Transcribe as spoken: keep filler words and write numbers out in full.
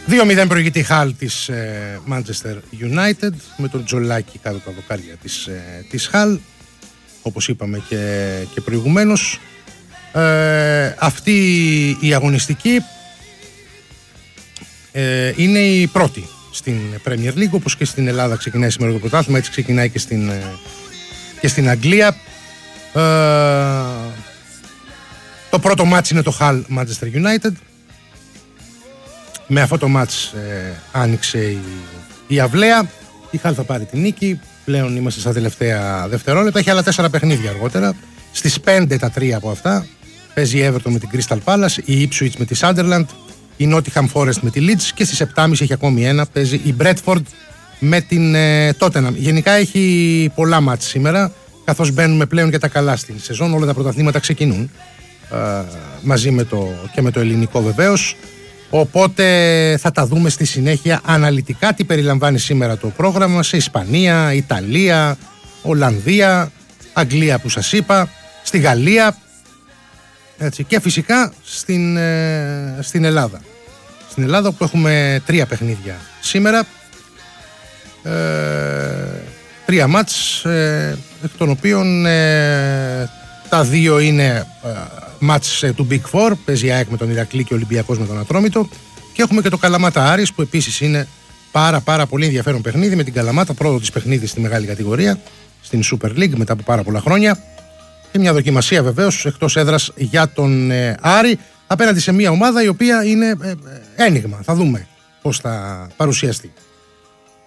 δύο μηδέν προηγείται η Χαλ της ε, Manchester United με τον Τζολάκη κάτω τα δοκάρια της, ε, της Χαλ, όπως είπαμε και, και προηγουμένως. Ε, αυτή η αγωνιστική ε, είναι η πρώτη στην Premier League, όπως και στην Ελλάδα ξεκινάει σήμερα το πρωτάθλημα, έτσι ξεκινάει και στην, ε, και στην Αγγλία. Ε, το πρώτο μάτς είναι το Hull Manchester United. Με αυτό το μάτς ε, άνοιξε η, η αυλαία. Η Hull θα πάρει την νίκη. Πλέον είμαστε στα τελευταία δευτερόλεπτα. Έχει άλλα τέσσερα παιχνίδια αργότερα. Στις πέντε τα τρία από αυτά παίζει η Everton με την Crystal Palace, η Ipswich με τη Sunderland, η Nottingham Forest με τη Leeds και στις επτά και μισή έχει ακόμη ένα. Παίζει η Bradford με την ε, Tottenham. Γενικά έχει πολλά μάτς σήμερα, καθώς μπαίνουμε πλέον για τα καλά στην σεζόν. Όλα τα πρωταθλήματα ξεκινούν ε, μαζί με το, και με το ελληνικό βεβαίως. Οπότε θα τα δούμε στη συνέχεια αναλυτικά τι περιλαμβάνει σήμερα το πρόγραμμα σε Ισπανία, Ιταλία, Ολλανδία, Αγγλία που σας είπα, στη Γαλλία, έτσι, και φυσικά στην, ε, στην Ελλάδα. Στην Ελλάδα που έχουμε τρία παιχνίδια σήμερα, ε, τρία μάτς, ε, εκ των οποίων ε, τα δύο είναι ε, μάτς ε, του Big Four, παίζει η ΑΕΚ με τον Ηρακλή και ο Ολυμπιακός με τον Ατρόμητο, και έχουμε και το Καλαμάτα Άρης που επίσης είναι πάρα πάρα πολύ ενδιαφέρον παιχνίδι, με την Καλαμάτα πρώτο της παιχνίδι στη μεγάλη κατηγορία, στην Super League μετά από πάρα πολλά χρόνια, και μια δοκιμασία βεβαίως εκτός έδρας για τον ε, Άρη απέναντι σε μια ομάδα η οποία είναι ε, ε, ένιγμα. Θα δούμε πώς θα παρουσιαστεί.